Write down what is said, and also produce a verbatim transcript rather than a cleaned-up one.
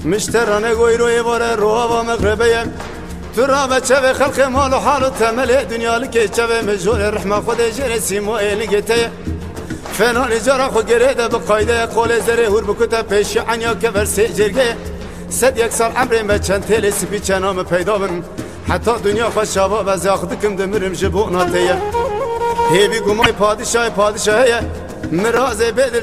مشترانه گوی روی باره روها و مغربه ترا بچه به خلق مال و حال و تمل دنیا لکه چه به مجهول رحمه خود جره سیمو ایلگته فنان جارا خود گریده به قایده قول زره هور بکتا پیشی عنیا که برسی جرگه صد یک سال عمرم به چند تیل سپی چنام پیدا بن حتی دنیا خوش شابا بزی آخدکم دمرم جبو ناتیه هیوی گمای پادشاه پادشاهیه مرازه بدل